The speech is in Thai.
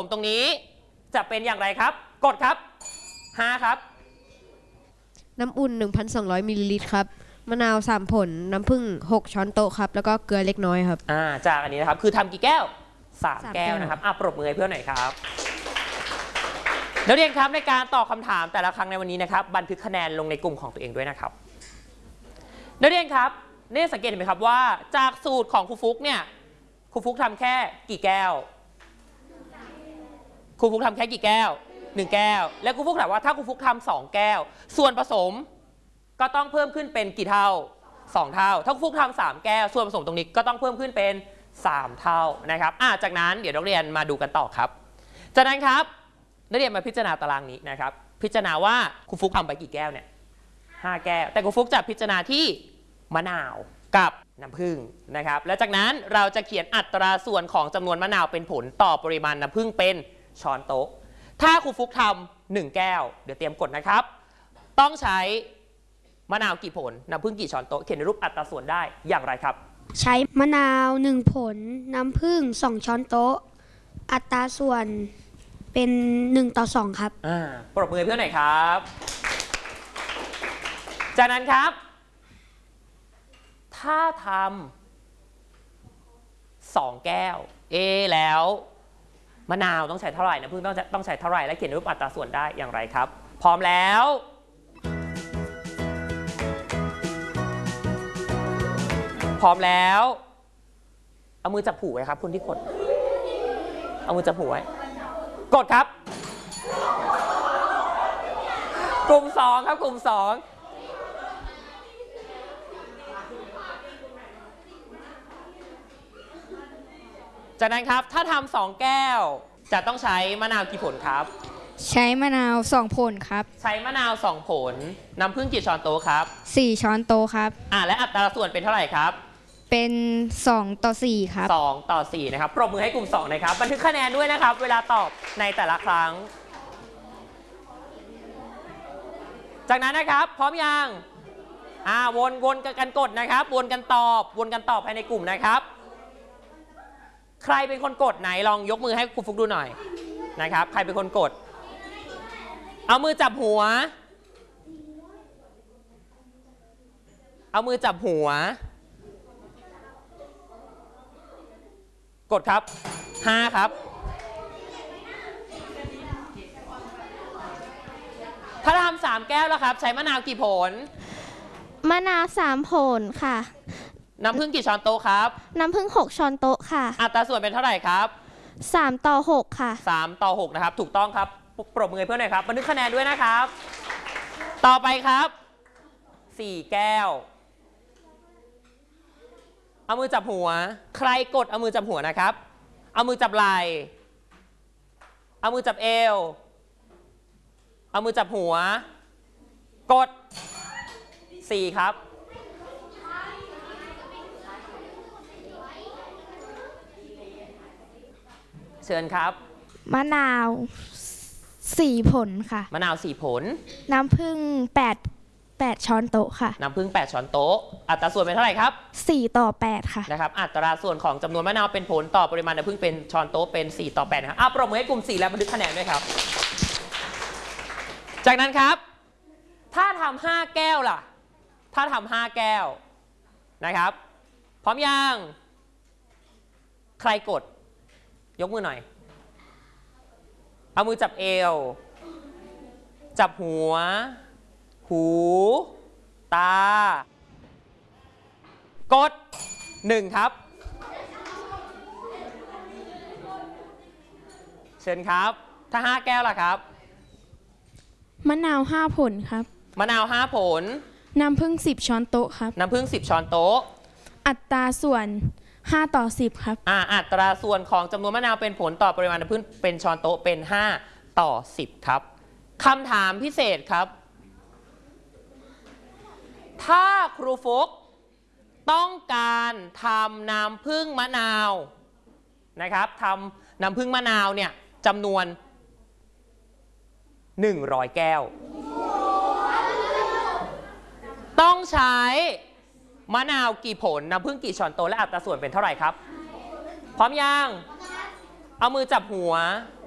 ตรงนี้จะเป็นอย่างไรครับกดครับ5ครับน้ำอุ่น 1,200 มิลลิลิตรครับมะนาว3ผลน้ำผึ้ง6ช้อนโต๊ะครับแล้วก็เกลือเล็กน้อยครับจากอันนี้นะครับคือทำกี่แก้ว3แก้วนะครับปรบมือให้เพื่อนหน่อยครับนักเรียนครับในการตอบคำถามแต่ละครั้งในวันนี้นะครับบันทึกคะแนนลงในกลุ่มของตัวเองด้วยนะครับนักเรียนครับนี่สังเกตเห็นไหมครับว่าจากสูตรของครูฟุกเนี่ยครูฟุกทำแค่กี่แก้วครูฟุกทำแค่กี่แก้ว1แก้วและครูฟุกถามว่าถ้าครูฟุกทำ2แก้วส่วนผสมก็ต้องเพิ่มขึ้นเป็นกี่เท่า2เท่าถ้าครูฟุกทำ3แก้วส่วนผสมตรงนี้ก็ต้องเพิ่มขึ้นเป็น3เท่านะครับจากนั้นเดี๋ยวนักเรียนมาดูกันต่อครับจากนั้นครับนักเรียนมาพิจารณาตารางนี้นะครับพิจารณาว่าครูฟุกทำไปกี่แก้วเนี่ย5แก้วแต่ครูฟุกจะพิจารณาที่มะนาวกับน้ำผึ้งนะครับและจากนั้นเราจะเขียนอัตราส่วนของจำนวนมะนาวเป็นผลต่อปริมาณน้ำผึ้งเป็นช้อนโต๊ะถ้าครูฟุกทำ1แก้วเดี๋ยวเตรียมกดนะครับต้องใช้มะนาวกี่ผลน้ำผึ้งกี่ช้อนโต๊ะเขียนในรูปอัตราส่วนได้อย่างไรครับใช้มะนาว1ผลน้ำผึ้ง2ช้อนโต๊ะอัตราส่วนเป็น1:2ครับปรบมือเพื่อนหน่อยครับจากนั้นครับถ้าทำ2แก้วแล้วมะนาวต้องใช้เท่าไหร่นะพึ่งต้องใช้เท่าไหร่และเขียนรูปอัตราส่วนได้อย่างไรครับพร้อมแล้วเอามือจับหูไว้ครับคนที่กดเอามือจับหูไว้กดครับกลุ่ม2ครับกลุ่ม2จากนั้นครับถ้าทำ2แก้วจะต้องใช้มะนาวกี่ผลครับใช้มะนาว2ผลครับใช้มะนาว2ผลน้ำผึ้งกี่ช้อนโต๊ะครับ 4ช้อนโต๊ะครับและอัตราส่วนเป็นเท่าไหร่ครับเป็น2:4ครับ 2:4นะครับปรบมือให้กลุ่ม2นะครับบันทึกคะแนนด้วยนะครับเวลาตอบในแต่ละครั้งจากนั้นนะครับพร้อมยังวนกันกดนะครับวนกันตอบภายในกลุ่มนะครับใครเป็นคนกดไหนลองยกมือให้ครูฟุกดูหน่อยนะครับใครเป็นคนกดเอามือจับหัวกดครับ5ครับถ้าทำ3แก้วแล้วครับใช้มะนาวกี่ผลมะนาว3ผลค่ะน้ำผึ้งกี่ช้อนโต๊ะครับน้ำผึ้ง6ช้อนโต๊ะค่ะอัตราส่วนเป็นเท่าไหร่ครับ 3:6ค่ะ 3:6นะครับถูกต้องครับปรบมือเพื่อนหน่อยครับบันทึกคะแนนด้วยนะครับต่อไปครับ4แก้วเอามือจับหัวใครกดเอามือจับหัวนะครับเอามือจับไหล่เอามือจับเอวเอามือจับหัวกด4ครับเชิญครับมะนาว4ผลค่ะมะนาว4ผลน้ำผึ้ง8ช้อนโต๊ะค่ะน้ำผึ้ง8ช้อนโต๊ะอัตราส่วนเป็นเท่าไหร่ครับ 4:8ค่ะนะครับอัตราส่วนของจำนวนมะนาวเป็นผลต่อปริมาณน้ำผึ้งเป็นช้อนโต๊ะเป็น4:8นะครับปรบมือให้กลุ่ม4และบันทึกคะแนนด้วยครับจากนั้นครับถ้าทำ5แก้วล่ะถ้าทำ5แก้วนะครับพร้อมยังใครกดยกมือหน่อยเอามือจับเอวจับหัวหูตากด1ครับเชิญครับถ้า5แก้วล่ะครับมะนาว5ผลครับมะนาว5ผลน้ำผึ้ง10ช้อนโต๊ะครับน้ำผึ้ง10ช้อนโต๊ะอัตราส่วน5:10ครับอัตราส่วนของจำนวนมะนาวเป็นผลต่อปริมาณน้ำผึ้งเป็นช้อนโต๊ะเป็น5:10ครับคำถามพิเศษครับถ้าครูฟุกต้องการทำน้ำผึ้งมะนาวนะครับทำน้ำผึ้งมะนาวเนี่ยจำนวน100แก้วต้องใช้มะนาวกี่ผลน้ำผึ้งกี่ช้อนโต๊ะและอัตราส่วนเป็นเท่าไหร่ครับพร้อมยังเอามือจับหัว